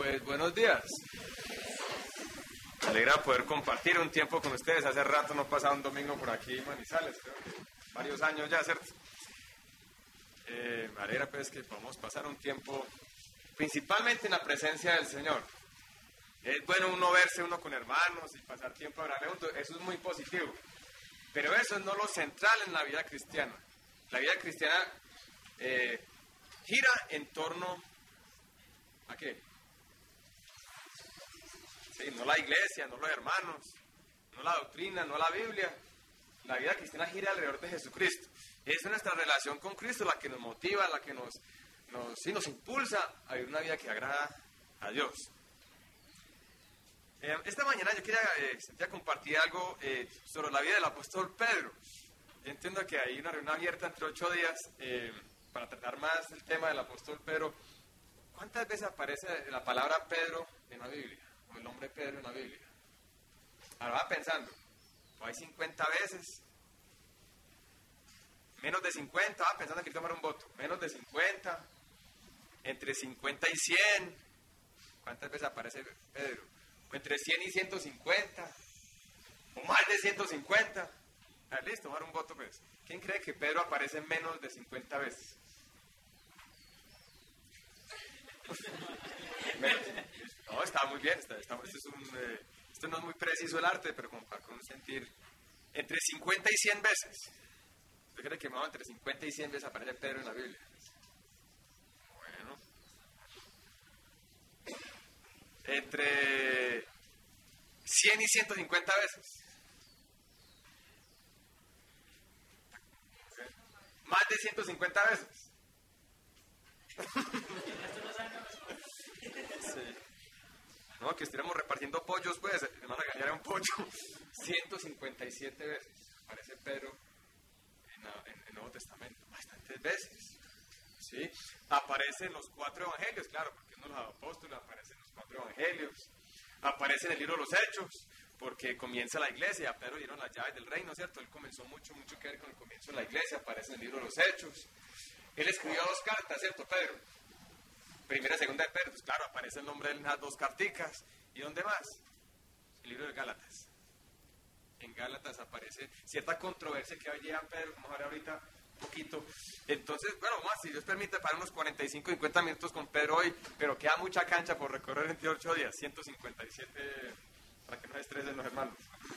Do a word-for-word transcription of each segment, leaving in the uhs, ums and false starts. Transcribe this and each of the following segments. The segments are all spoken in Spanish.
Pues buenos días. Me alegra poder compartir un tiempo con ustedes. Hace rato no pasaba un domingo por aquí en Manizales, creo que varios años ya, ¿cierto? Eh, me alegra pues que podamos pasar un tiempo principalmente en la presencia del Señor. Es bueno uno verse uno con hermanos y pasar tiempo agradable juntos, eso es muy positivo. Pero eso no es lo central en la vida cristiana. La vida cristiana eh, gira en torno ¿a qué? Sí, no la iglesia, no los hermanos, no la doctrina, no la Biblia. La vida cristiana gira alrededor de Jesucristo. Es nuestra relación con Cristo la que nos motiva, la que nos, nos, sí, nos impulsa a vivir una vida que agrada a Dios. Eh, esta mañana yo quería, eh, quería compartir algo eh, sobre la vida del apóstol Pedro. Yo entiendo que hay una reunión abierta entre ocho días eh, para tratar más el tema del apóstol Pedro. ¿Cuántas veces aparece la palabra Pedro en la Biblia? O el nombre Pedro en la Biblia. Ahora va pensando, pues hay cincuenta veces, menos de cincuenta, va pensando que quiero tomar un voto, menos de cincuenta, entre cincuenta y cien, ¿cuántas veces aparece Pedro? O entre cien y ciento cincuenta, o más de ciento cincuenta. Ah, listo, tomar un voto pues. ¿Quién cree que Pedro aparece menos de cincuenta veces? No, está muy bien, está, está, esto, es un, eh, esto no es muy preciso el arte, pero como para con un sentir, entre cincuenta y cien veces. ¿Usted cree que más entre cincuenta y cien veces aparece Pedro en la Biblia? Bueno, entre cien y ciento cincuenta veces. Más de ciento cincuenta veces. Sí. No, que estuviéramos repartiendo pollos, pues, me van a regañar a un pollo. ciento cincuenta y siete veces aparece Pedro en, la, en el Nuevo Testamento, bastantes veces. ¿Sí? Aparece en los cuatro evangelios, claro, porque uno de los apóstoles aparece en los cuatro evangelios. Aparece en el libro de los Hechos, porque comienza la iglesia, a Pedro dieron las llaves del reino, ¿cierto? Él comenzó mucho, mucho que ver con el comienzo de la iglesia, aparece en el libro de los Hechos. Él escribió dos cartas, ¿cierto, Pedro? Primera y segunda de Pedro, pues claro, aparece el nombre de él en las dos carticas. ¿Y dónde más? El libro de Gálatas. En Gálatas aparece cierta controversia que había Pedro, vamos a ver ahorita un poquito. Entonces, bueno, más, si Dios permite, para unos cuarenta y cinco, cincuenta minutos con Pedro hoy, pero queda mucha cancha por recorrer veintiocho días, ciento cincuenta y siete, para que no se estresen los hermanos.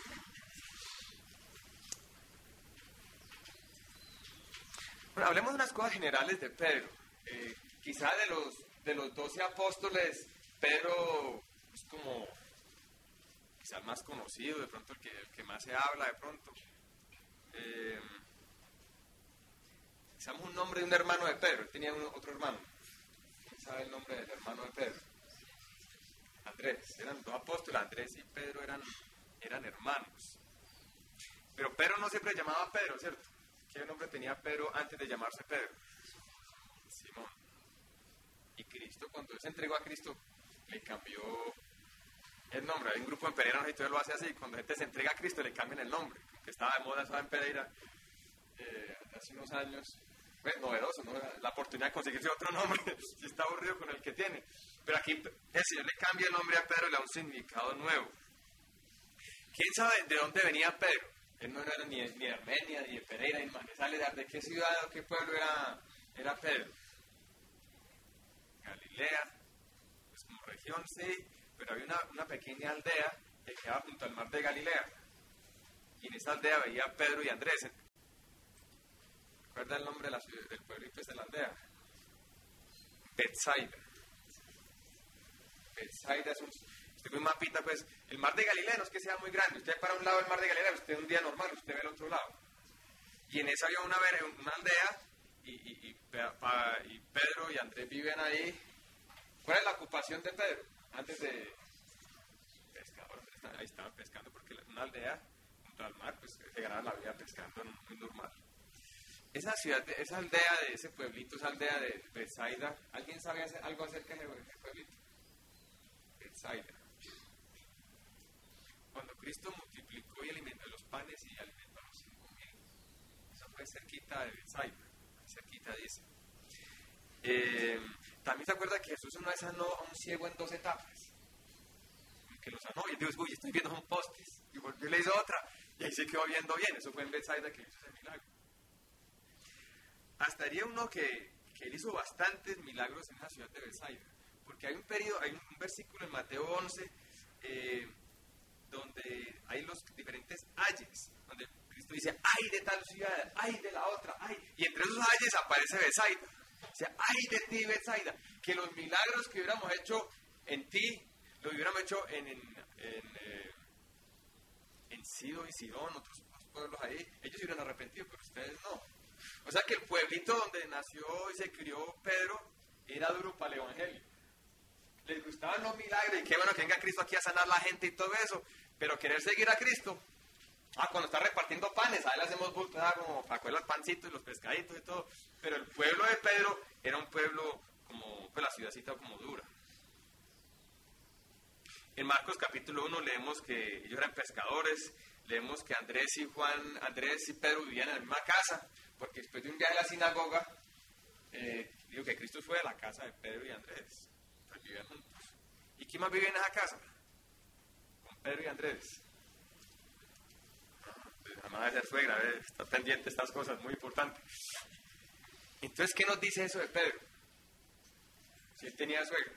Bueno, hablemos de unas cosas generales de Pedro. Eh, quizá de los de los doce apóstoles, Pedro es como quizá el más conocido, de pronto el que, el que más se habla, de pronto. Eh, Sabemos un nombre de un hermano de Pedro, él tenía un, otro hermano. ¿Quién sabe el nombre del hermano de Pedro? Andrés, eran dos apóstoles, Andrés y Pedro eran, eran hermanos. Pero Pedro no siempre llamaba Pedro, ¿cierto? ¿Qué nombre tenía Pedro antes de llamarse Pedro? Simón. Y Cristo, cuando él se entregó a Cristo, le cambió el nombre. Hay un grupo en Pereira, no sé si todavía lo hace así, cuando la gente se entrega a Cristo le cambian el nombre, que estaba de moda, estaba en Pereira eh, hace unos años. Pues novedoso, ¿no? La oportunidad de conseguirse otro nombre, si está aburrido con el que tiene. Pero aquí el Señor le cambia el nombre a Pedro y le da un significado nuevo. ¿Quién sabe de dónde venía Pedro? Él no era ni, ni de Armenia, ni de Pereira, ni de Manizales. ¿De qué ciudad o qué pueblo era, era Pedro? Galilea, pues como región sí, pero había una, una pequeña aldea que quedaba junto al mar de Galilea. Y en esa aldea veía a Pedro y Andrés. ¿Recuerda el nombre de la ciudad, del pueblo y pues de la aldea? Betsaida. Betsaida es un... Usted ve un mapita, pues, el mar de Galilea no es que sea muy grande. Usted para un lado del mar de Galilea, usted un día normal, usted ve el otro lado. Y en esa había una, una aldea, y, y, y, y Pedro y Andrés viven ahí. ¿Cuál es la ocupación de Pedro? Antes de... Pescador, ahí estaban pescando, porque una aldea junto al mar, pues, se ganaba la vida pescando, muy normal. Esa ciudad, esa aldea de ese pueblito, esa aldea de Betsaida, ¿alguien sabe algo acerca de ese pueblito? Betsaida. Cuando Cristo multiplicó y alimentó los panes y alimentó a los cinco mil, eso fue cerquita de Betsaida, cerquita dice. Eh, También se acuerda que Jesús una vez sanó a un ciego en dos etapas. Que lo sanó y él dijo, uy, estoy viendo son postes. Y volvió y le hizo otra. Y ahí se quedó viendo bien. Eso fue en Betsaida que hizo ese milagro. Hasta diría uno que, que él hizo bastantes milagros en la ciudad de Betsaida. Porque hay un periodo, hay un versículo en Mateo once, eh, donde hay los diferentes ayes, donde Cristo dice, ay de tal ciudad, ay de la otra, ay. Y entre esos ayes aparece Betsaida. O sea, ay de ti, Betsaida, que los milagros que hubiéramos hecho en ti, lo hubiéramos hecho en, en, en, eh, en Sido y Sidón, otros pueblos ahí, ellos se hubieran arrepentido, pero ustedes no. O sea que el pueblito donde nació y se crió Pedro era duro para el evangelio. Les gustaban los milagros y qué bueno que venga Cristo aquí a sanar la gente y todo eso, pero querer seguir a Cristo, ah, cuando está repartiendo panes, ahí le hacemos bulto, ah, como para coger los pancitos y los pescaditos y todo, pero el pueblo de Pedro era un pueblo como, pues la ciudadcita como dura. En Marcos capítulo uno leemos que ellos eran pescadores, leemos que Andrés y Juan, Andrés y Pedro vivían en la misma casa, porque después de un viaje a la sinagoga, eh, digo que Cristo fue a la casa de Pedro y Andrés, pues vivían juntos. ¿Y quién más vive en esa casa? Con Pedro y Andrés. Además de ser suegra, ¿eh? Está pendiente de estas cosas, muy importantes. Entonces, ¿qué nos dice eso de Pedro? Si él tenía suegra.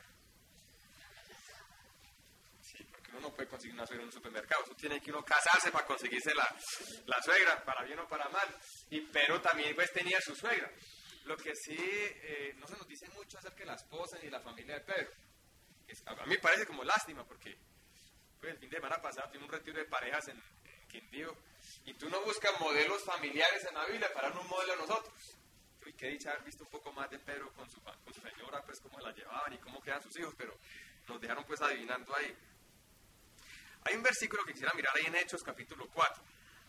Sí, porque uno no puede conseguir una suegra en un supermercado. Eso tiene que uno casarse para conseguirse la, la suegra, para bien o para mal. Y Pedro también pues tenía su suegra. Lo que sí eh, no se nos dice mucho acerca de la esposa ni la familia de Pedro. Es, a mí me parece como lástima porque pues, el fin de semana pasado tuve un retiro de parejas en, en Quindío y tú no buscas modelos familiares en la Biblia para dar un modelo a nosotros. Y qué dicha haber visto un poco más de Pedro con su, con su señora, pues cómo la llevaban y cómo quedan sus hijos, pero nos dejaron pues adivinando ahí. Hay un versículo que quisiera mirar ahí en Hechos capítulo cuatro.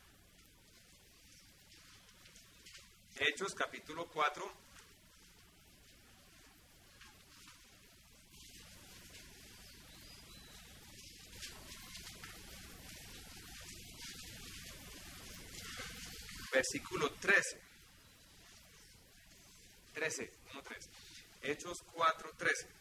Hechos capítulo cuatro. Versículo trece. trece, uno, trece. Hechos cuatro, trece.